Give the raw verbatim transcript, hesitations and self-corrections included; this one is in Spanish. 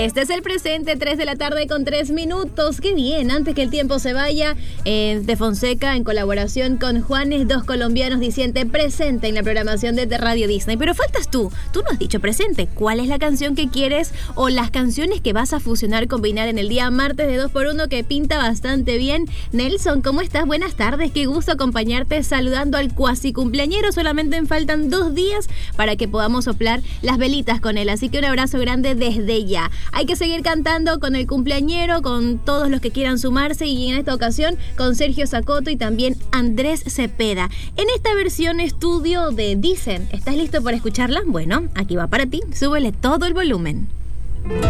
Este es el presente, tres de la tarde con tres minutos. Qué bien, antes que el tiempo se vaya, eh, de Fonseca en colaboración con Juanes, dos colombianos diciente presente en la programación de Radio Disney. Pero faltas tú, tú no has dicho presente. ¿Cuál es la canción que quieres o las canciones que vas a fusionar, combinar en el día martes de dos por uno que pinta bastante bien? Nelson, ¿cómo estás? Buenas tardes, qué gusto acompañarte saludando al cuasi cumpleañero. Solamente me faltan dos días para que podamos soplar las velitas con él, así que un abrazo grande desde ya. Hay que seguir cantando con el cumpleañero, con todos los que quieran sumarse, y en esta ocasión con Sergio Zacoto y también Andrés Cepeda en esta versión estudio de Dicen. ¿Estás listo para escucharla? Bueno, aquí va para ti, súbele todo el volumen.